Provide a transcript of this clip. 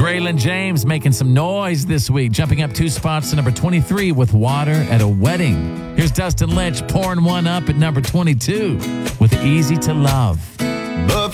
Braylon James making some noise this week, jumping up 2 spots to number 23 with Water at a Wedding. Here's Dustin Lynch pouring one up at number 22 with Easy to Love.